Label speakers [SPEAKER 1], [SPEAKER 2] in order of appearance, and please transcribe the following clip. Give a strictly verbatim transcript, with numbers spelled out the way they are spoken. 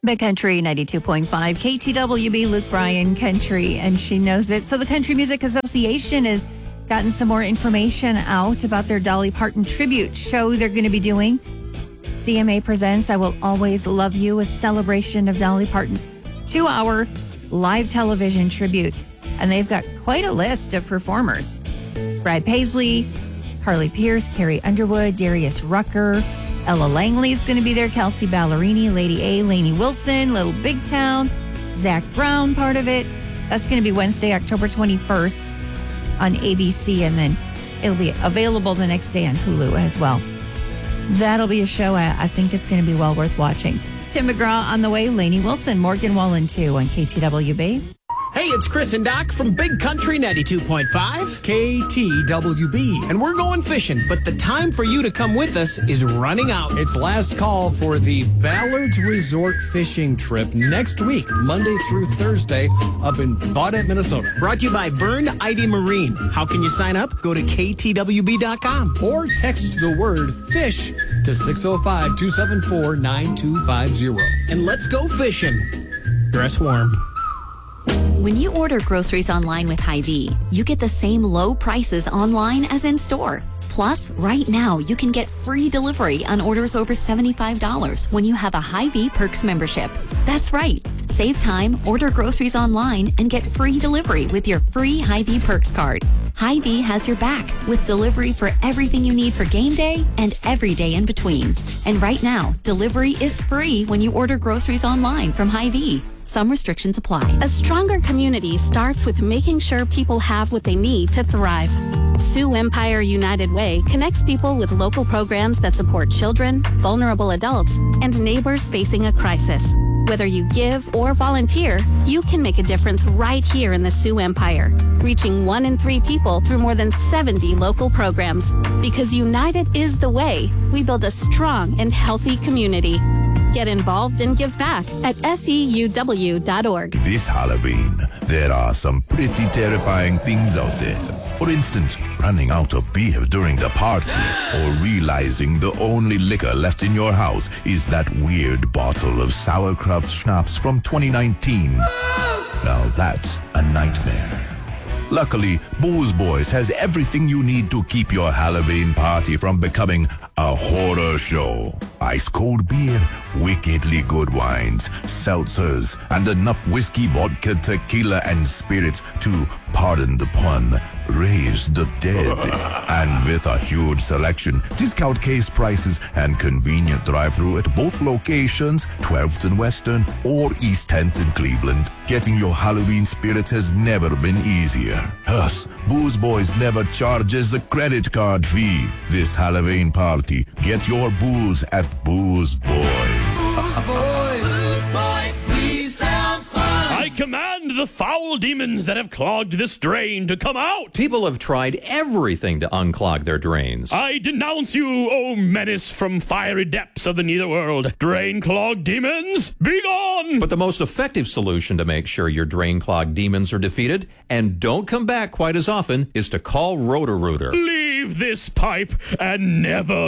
[SPEAKER 1] Big Country ninety-two point five, K T W B, Luke Bryan Country, and she knows it. So the Country Music Association has gotten some more information out about their Dolly Parton tribute show they're going to be doing. C M A presents I Will Always Love You, a celebration of Dolly Parton. Two-hour live television tribute. And they've got quite a list of performers. Brad Paisley, Carly Pierce, Carrie Underwood, Darius Rucker, Ella Langley's going to be there, Kelsey Ballerini, Lady A, Lainey Wilson, Little Big Town, Zach Brown, part of it. That's going to be Wednesday, October twenty-first on A B C, and then it'll be available the next day on Hulu as well. That'll be a show I, I think it's going to be well worth watching. Tim McGraw on the way, Lainey Wilson, Morgan Wallen too on K T W B.
[SPEAKER 2] Hey, it's Chris and Doc from Big Country ninety-two point five.
[SPEAKER 3] K T W B.
[SPEAKER 2] And we're going fishing, but the time for you to come with us is running out.
[SPEAKER 3] It's last call for the Ballards Resort fishing trip next week, Monday through Thursday, up in Baudette, Minnesota.
[SPEAKER 2] Brought to you by Vern Ivy Marine. How can you sign up? Go to K T W B dot com.
[SPEAKER 3] Or text the word FISH to six oh five, two seven four, nine two five zero.
[SPEAKER 2] And let's go fishing. Dress warm.
[SPEAKER 4] When you order groceries online with Hy-Vee, you get the same low prices online as in store. Plus, right now, you can get free delivery on orders over seventy-five dollars when you have a Hy-Vee Perks membership. That's right. Save time, order groceries online, and get free delivery with your free Hy-Vee Perks card. Hy-Vee has your back with delivery for everything you need for game day and every day in between. And right now, delivery is free when you order groceries online from Hy-Vee. Some restrictions apply.
[SPEAKER 5] A stronger community starts with making sure people have what they need to thrive. Sioux Empire United Way connects people with local programs that support children, vulnerable adults, and neighbors facing a crisis. Whether you give or volunteer, you can make a difference right here in the Sioux Empire, reaching one in three people through more than seventy local programs. Because united is the way we build a strong and healthy community. Get involved and give back at S E U W dot org.
[SPEAKER 6] This Halloween, there are some pretty terrifying things out there. For instance, running out of beer during the party, or realizing the only liquor left in your house is that weird bottle of sauerkraut schnapps from twenty nineteen. Now that's a nightmare. Luckily, Booze Boys has everything you need to keep your Halloween party from becoming a horror show. Ice cold beer, wickedly good wines, seltzers, and enough whiskey, vodka, tequila, and spirits to, pardon the pun, raise the dead. And with a huge selection, discount case prices, and convenient drive-thru at both locations, twelfth and Western or East tenth in Cleveland, getting your Halloween spirits has never been easier. Us, Booze Boys never charges a credit card fee. This Halloween party, get your booze at Booze Boys.
[SPEAKER 7] Booze Boys. Booze Boys, we sound fun.
[SPEAKER 8] I command the foul demons that have clogged this drain to come out.
[SPEAKER 9] People have tried everything to unclog their drains.
[SPEAKER 8] I denounce you, O menace from fiery depths of the netherworld. Drain-clogged demons, be gone!
[SPEAKER 9] But the most effective solution to make sure your drain-clogged demons are defeated and don't come back quite as often is to call Roto-Rooter.
[SPEAKER 8] Leave this pipe and never